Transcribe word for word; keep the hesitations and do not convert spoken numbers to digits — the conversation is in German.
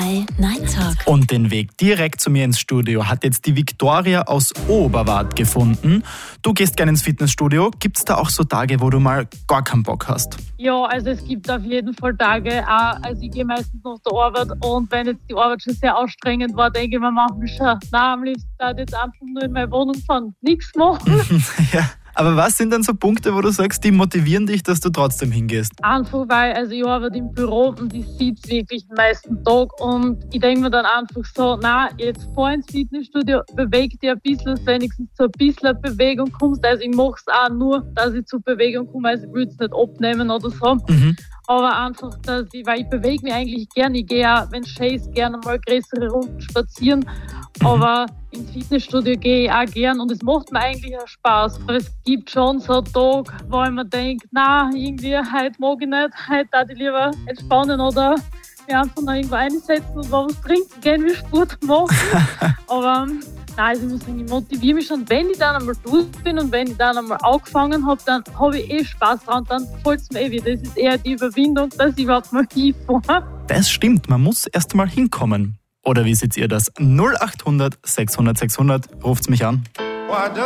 drei Night Talk. Und den Weg direkt zu mir ins Studio hat jetzt die Viktoria aus Oberwart gefunden. Du gehst gerne ins Fitnessstudio. Gibt es da auch so Tage, wo du mal gar keinen Bock hast? Ja, also es gibt auf jeden Fall Tage, auch, also ich gehe meistens nach der Arbeit und wenn jetzt die Arbeit schon sehr anstrengend war, denke ich mir manchmal schon, nein, am liebsten darf ich jetzt einfach nur in meine Wohnung fahren, nichts machen. Ja. Aber was sind dann so Punkte, wo du sagst, die motivieren dich, dass du trotzdem hingehst? Einfach weil, also ich arbeite im Büro und ich sitze wirklich den meisten Tag und ich denke mir dann einfach so, na jetzt fahr ins Fitnessstudio, beweg dich ein bisschen, dass du wenigstens zu ein bisschen Bewegung kommst. Also ich mache es auch nur, dass ich zur Bewegung komme, also ich will es nicht abnehmen oder so. Mhm. Aber einfach, dass ich, weil ich bewege mich eigentlich gerne. Ich gehe auch, wenn es schön ist, gerne mal größere Runden spazieren. Mhm. Aber ins Fitnessstudio gehe ich auch gern und es macht mir eigentlich auch Spaß. Aber es gibt schon so Tage, wo ich mir denke, na irgendwie, heute mag ich nicht, heute darf ich lieber entspannen oder mich einfach noch irgendwo einsetzen und was trinken gehen, wie Sport machen. Aber nein, also ich muss sagen, ich motiviere mich schon. Wenn ich dann einmal durch bin und wenn ich dann einmal angefangen habe, dann habe ich eh Spaß dran, dann fällt es mir eh wieder. Das ist eher die Überwindung, dass ich überhaupt mal hinfahre. Das stimmt, man muss erst mal hinkommen. Oder wie seht ihr das? null acht hundert sechshundert sechshundert, ruft's mich an.